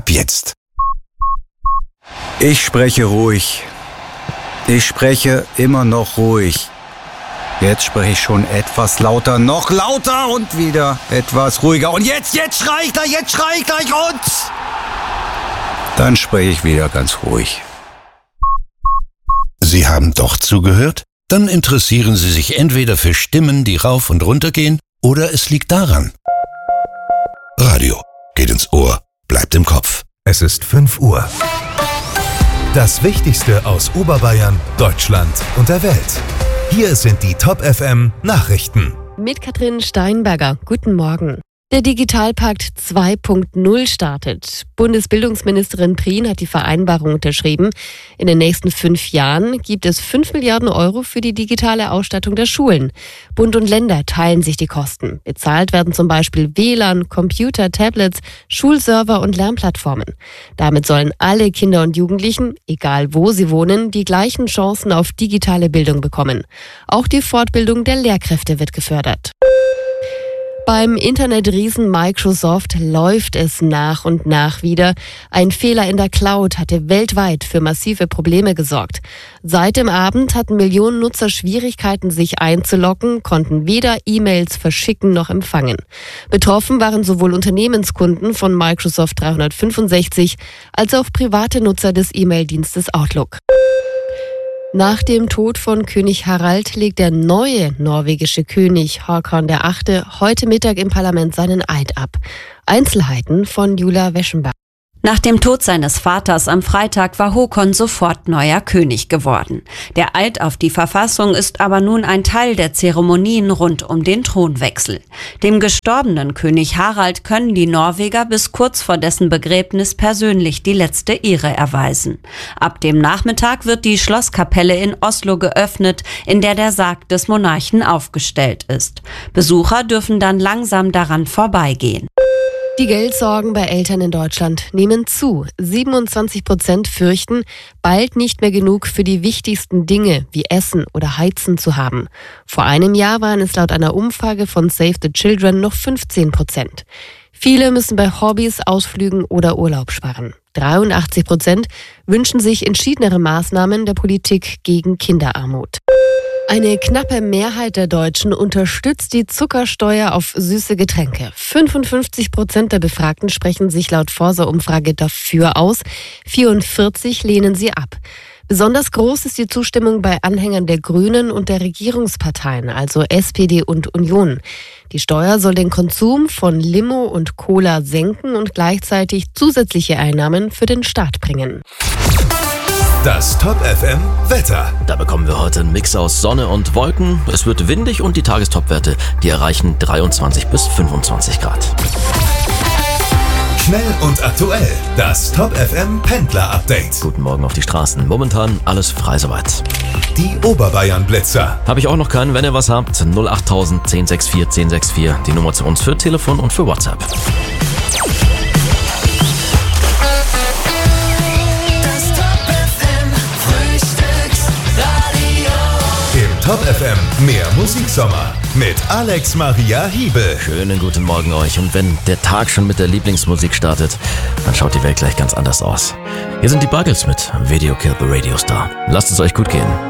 jetzt. Ich spreche ruhig. Ich spreche immer noch ruhig. Jetzt spreche ich schon etwas lauter, noch lauter und wieder etwas ruhiger. Und jetzt schrei ich gleich und dann spreche ich wieder ganz ruhig. Sie haben doch zugehört? Dann interessieren Sie sich entweder für Stimmen, die rauf und runter gehen, oder es liegt daran. Radio geht ins Ohr, bleibt im Kopf. Es ist 5 Uhr. Das Wichtigste aus Oberbayern, Deutschland und der Welt. Hier sind die Top FM Nachrichten. Mit Katrin Steinberger. Guten Morgen. Der Digitalpakt 2.0 startet. Bundesbildungsministerin Prien hat die Vereinbarung unterschrieben. In den nächsten 5 Jahren gibt es 5 Milliarden Euro für die digitale Ausstattung der Schulen. Bund und Länder teilen sich die Kosten. Bezahlt werden zum Beispiel WLAN, Computer, Tablets, Schulserver und Lernplattformen. Damit sollen alle Kinder und Jugendlichen, egal wo sie wohnen, die gleichen Chancen auf digitale Bildung bekommen. Auch die Fortbildung der Lehrkräfte wird gefördert. Beim Internetriesen Microsoft läuft es nach und nach wieder. Ein Fehler in der Cloud hatte weltweit für massive Probleme gesorgt. Seit dem Abend hatten Millionen Nutzer Schwierigkeiten, sich einzuloggen, konnten weder E-Mails verschicken noch empfangen. Betroffen waren sowohl Unternehmenskunden von Microsoft 365 als auch private Nutzer des E-Mail-Dienstes Outlook. Nach dem Tod von König Harald legt der neue norwegische König Håkon VIII. Heute Mittag im Parlament seinen Eid ab. Einzelheiten von Julia Weschenbach. Nach dem Tod seines Vaters am Freitag war Håkon sofort neuer König geworden. Der Eid auf die Verfassung ist aber nun ein Teil der Zeremonien rund um den Thronwechsel. Dem gestorbenen König Harald können die Norweger bis kurz vor dessen Begräbnis persönlich die letzte Ehre erweisen. Ab dem Nachmittag wird die Schlosskapelle in Oslo geöffnet, in der der Sarg des Monarchen aufgestellt ist. Besucher dürfen dann langsam daran vorbeigehen. Die Geldsorgen bei Eltern in Deutschland nehmen zu. 27% fürchten, bald nicht mehr genug für die wichtigsten Dinge wie Essen oder Heizen zu haben. Vor einem Jahr waren es laut einer Umfrage von Save the Children noch 15%. Viele müssen bei Hobbys, Ausflügen oder Urlaub sparen. 83% wünschen sich entschiedenere Maßnahmen der Politik gegen Kinderarmut. Eine knappe Mehrheit der Deutschen unterstützt die Zuckersteuer auf süße Getränke. 55% der Befragten sprechen sich laut Forsa-Umfrage dafür aus, 44% lehnen sie ab. Besonders groß ist die Zustimmung bei Anhängern der Grünen und der Regierungsparteien, also SPD und Union. Die Steuer soll den Konsum von Limo und Cola senken und gleichzeitig zusätzliche Einnahmen für den Staat bringen. Das Top FM Wetter. Da bekommen wir heute einen Mix aus Sonne und Wolken. Es wird windig und die Tagestopwerte, die erreichen 23 bis 25 Grad. Schnell und aktuell. Das Top FM Pendler Update. Guten Morgen auf die Straßen. Momentan alles frei soweit. Die Oberbayern Blitzer. Habe ich auch noch keinen, wenn ihr was habt. 08000 1064 1064. Die Nummer zu uns für Telefon und für WhatsApp. Top FM, mehr Musiksommer mit Alex Maria Hiebel. Schönen guten Morgen euch. Und wenn der Tag schon mit der Lieblingsmusik startet, dann schaut die Welt gleich ganz anders aus. Hier sind die Buggles mit Video Kill the Radio Star. Lasst es euch gut gehen.